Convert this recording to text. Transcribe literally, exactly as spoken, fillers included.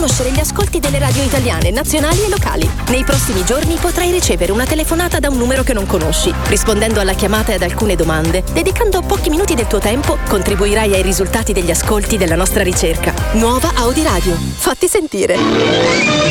conoscere gli ascolti delle radio italiane, nazionali e locali. Nei prossimi giorni potrai ricevere una telefonata da un numero che non conosci. Rispondendo alla chiamata e ad alcune domande, dedicando pochi minuti del tuo tempo, contribuirai ai risultati degli ascolti della nostra ricerca. Nuova Audi Radio. Fatti sentire.